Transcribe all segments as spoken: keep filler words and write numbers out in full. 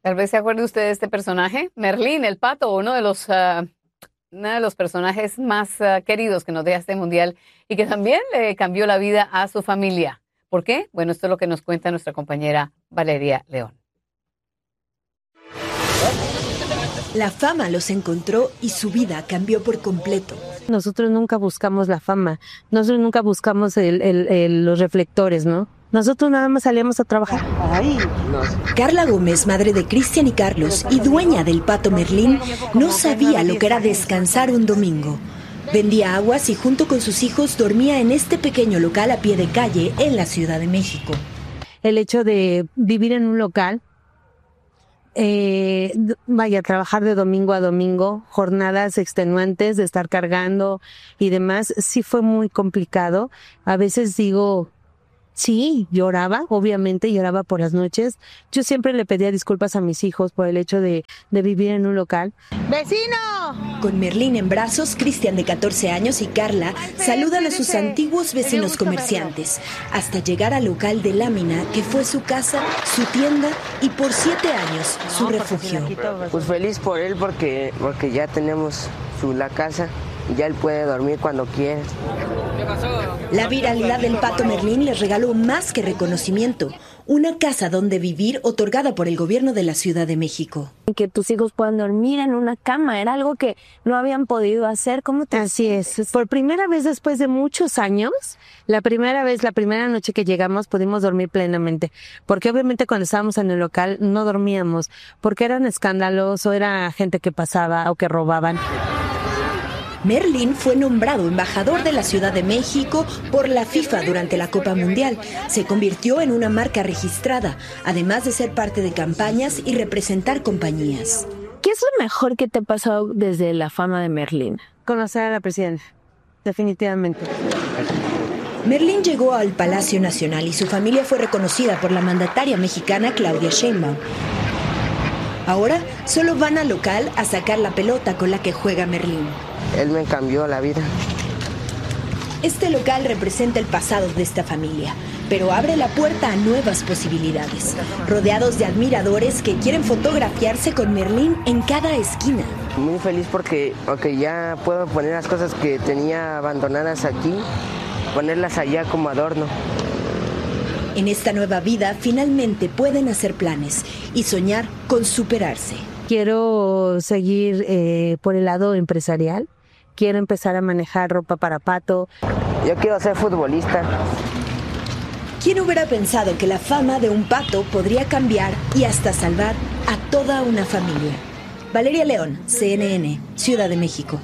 Tal vez se acuerde usted de este personaje, Merlín, el pato, uno de los, uh, uno de los personajes más uh, queridos que nos deja este mundial y que también le cambió la vida a su familia. ¿Por qué? Bueno, esto es lo que nos cuenta nuestra compañera Valeria León. La fama los encontró y su vida cambió por completo. Nosotros nunca buscamos la fama, nosotros nunca buscamos el, el, el, los reflectores, ¿no? Nosotros nada más salíamos a trabajar. Ay, no. Carla Gómez, madre de Cristian y Carlos y dueña del Pato Merlín, no sabía lo que era descansar un domingo. Vendía aguas y junto con sus hijos dormía en este pequeño local a pie de calle en la Ciudad de México. El hecho de vivir en un local, eh, vaya, trabajar de domingo a domingo, jornadas extenuantes de estar cargando y demás, sí fue muy complicado. A veces digo... Sí, lloraba, obviamente lloraba por las noches. Yo siempre le pedía disculpas a mis hijos por el hecho de, de vivir en un local. ¡Vecino! Con Merlín en brazos, Cristian de catorce años y Carla saludan a sus antiguos vecinos comerciantes hasta llegar al local de lámina que fue su casa, su tienda y por siete años su refugio. Pues feliz por él porque, porque ya tenemos su, la casa. Ya él puede dormir cuando quiera. La viralidad del Pato Merlín les regaló más que reconocimiento, una casa donde vivir otorgada por el gobierno de la Ciudad de México. Que tus hijos puedan dormir en una cama, era algo que no habían podido hacer. ¿Cómo te Así es, por primera vez después de muchos años, la primera vez, la primera noche que llegamos pudimos dormir plenamente, porque obviamente cuando estábamos en el local no dormíamos, porque eran escándalos o era gente que pasaba o que robaban. Merlín fue nombrado embajador de la Ciudad de México por la FIFA durante la Copa Mundial. Se convirtió en una marca registrada, además de ser parte de campañas y representar compañías. ¿Qué es lo mejor que te ha pasado desde la fama de Merlín? Conocer a la presidenta, definitivamente. Merlín llegó al Palacio Nacional y su familia fue reconocida por la mandataria mexicana Claudia Sheinbaum. Ahora solo van al local a sacar la pelota con la que juega Merlín. Él me cambió la vida. Este local representa el pasado de esta familia, pero abre la puerta a nuevas posibilidades, rodeados de admiradores que quieren fotografiarse con Merlín en cada esquina. Muy feliz porque, porque ya puedo poner las cosas que tenía abandonadas aquí, ponerlas allá como adorno. En esta nueva vida finalmente pueden hacer planes y soñar con superarse. Quiero seguir eh, por el lado empresarial. Quiero empezar a manejar ropa para pato. Yo quiero ser futbolista. ¿Quién hubiera pensado que la fama de un pato podría cambiar y hasta salvar a toda una familia? Valeria León, C N N, Ciudad de México.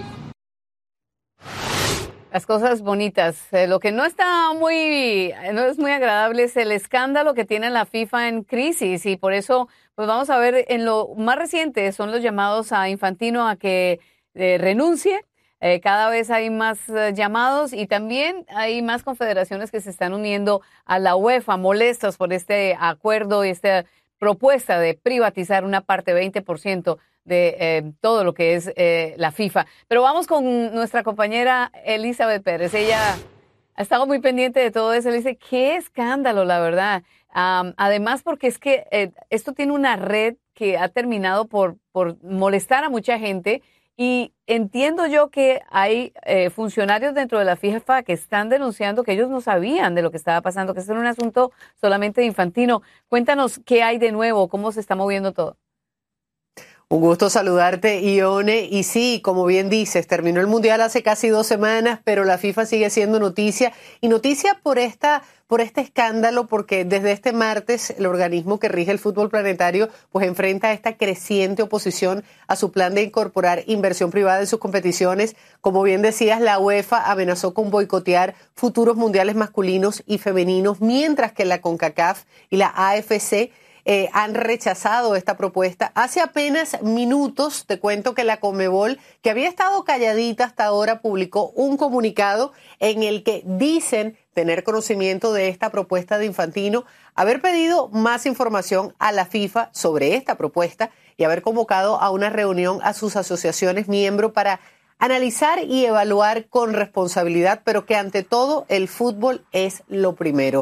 Las cosas bonitas. Eh, lo que no está muy, no es muy agradable es el escándalo que tiene la FIFA en crisis y por eso, pues vamos a ver en lo más reciente son los llamados a Infantino a que eh, renuncie. Eh, cada vez hay más eh, llamados y también hay más confederaciones que se están uniendo a la UEFA molestas por este acuerdo y esta propuesta de privatizar una parte, veinte por ciento de eh, todo lo que es eh, la FIFA. Pero vamos con nuestra compañera Elizabeth Pérez. Ella ha estado muy pendiente de todo eso. Le dice, qué escándalo, la verdad. Um, además, porque es que eh, esto tiene una red que ha terminado por, por molestar a mucha gente y entiendo yo que hay eh, funcionarios dentro de la FIFA que están denunciando que ellos no sabían de lo que estaba pasando, que este era un asunto solamente de Infantino. Cuéntanos qué hay de nuevo, cómo se está moviendo todo. Un gusto saludarte, Ione. Y sí, como bien dices, terminó el Mundial hace casi dos semanas, pero la FIFA sigue siendo noticia. Y noticia por esta, por este escándalo, porque desde este martes el organismo que rige el fútbol planetario pues enfrenta esta creciente oposición a su plan de incorporar inversión privada en sus competiciones. Como bien decías, la UEFA amenazó con boicotear futuros mundiales masculinos y femeninos, mientras que la CONCACAF y la A F C Eh, han rechazado esta propuesta. Hace apenas minutos te cuento que la Conmebol, que había estado calladita hasta ahora, publicó un comunicado en el que dicen tener conocimiento de esta propuesta de Infantino, haber pedido más información a la FIFA sobre esta propuesta y haber convocado a una reunión a sus asociaciones miembros para analizar y evaluar con responsabilidad, pero que ante todo el fútbol es lo primero.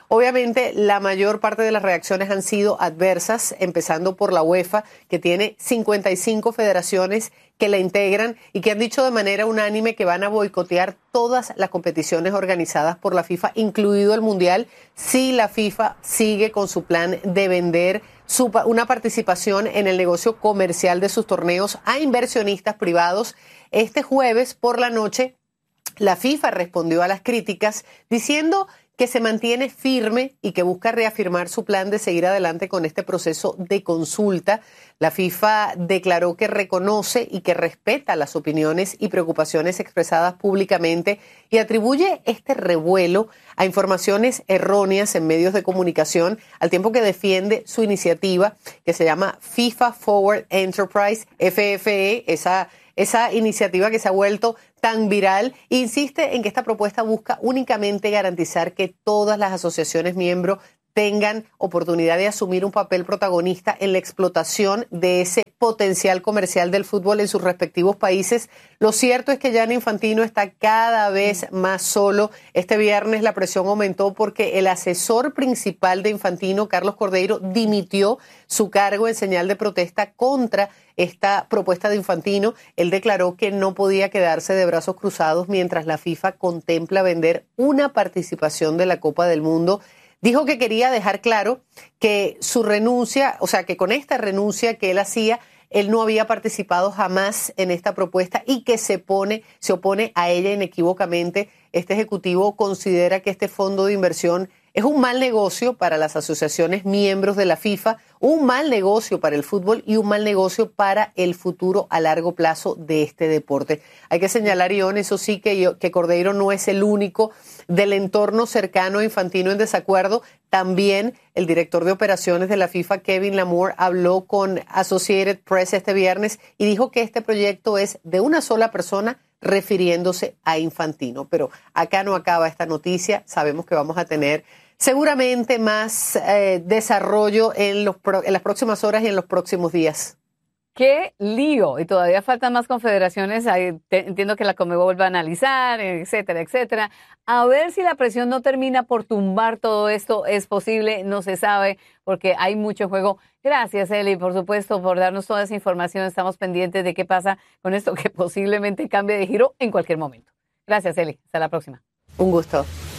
Obviamente, la mayor parte de las reacciones han sido adversas, empezando por la UEFA, que tiene cincuenta y cinco federaciones que la integran y que han dicho de manera unánime que van a boicotear todas las competiciones organizadas por la FIFA, incluido el Mundial, si la FIFA sigue con su plan de vender su, una participación en el negocio comercial de sus torneos a inversionistas privados. Este jueves por la noche, la FIFA respondió a las críticas diciendo que se mantiene firme y que busca reafirmar su plan de seguir adelante con este proceso de consulta. La FIFA declaró que reconoce y que respeta las opiniones y preocupaciones expresadas públicamente y atribuye este revuelo a informaciones erróneas en medios de comunicación, al tiempo que defiende su iniciativa que se llama FIFA Forward Enterprise, F F E, esa Esa iniciativa que se ha vuelto tan viral, insiste en que esta propuesta busca únicamente garantizar que todas las asociaciones miembros tengan oportunidad de asumir un papel protagonista en la explotación de ese potencial comercial del fútbol en sus respectivos países. Lo cierto es que Gianni Infantino está cada vez más solo. Este viernes la presión aumentó porque el asesor principal de Infantino, Carlos Cordeiro, dimitió su cargo en señal de protesta contra esta propuesta de Infantino. Él declaró que no podía quedarse de brazos cruzados mientras la FIFA contempla vender una participación de la Copa del Mundo. Dijo que quería dejar claro que su renuncia, o sea, que con esta renuncia que él hacía, él no había participado jamás en esta propuesta y que se pone, se opone a ella inequívocamente. Este ejecutivo considera que este fondo de inversión es un mal negocio para las asociaciones miembros de la FIFA, un mal negocio para el fútbol y un mal negocio para el futuro a largo plazo de este deporte. Hay que señalar, Ion, eso sí, que, que Cordeiro no es el único del entorno cercano a Infantino en desacuerdo. También el director de operaciones de la FIFA, Kevin Lamour, habló con Associated Press este viernes y dijo que este proyecto es de una sola persona, refiriéndose a Infantino. Pero acá no acaba esta noticia. Sabemos que vamos a tener seguramente más eh, desarrollo en, los pro, en las próximas horas y en los próximos días. ¡Qué lío! Y todavía faltan más confederaciones. Ahí te, entiendo que la Conmebol va a analizar, etcétera, etcétera. A ver si la presión no termina por tumbar todo esto. Es posible, no se sabe, porque hay mucho juego. Gracias, Eli, por supuesto, por darnos toda esa información. Estamos pendientes de qué pasa con esto que posiblemente cambie de giro en cualquier momento. Gracias, Eli. Hasta la próxima. Un gusto.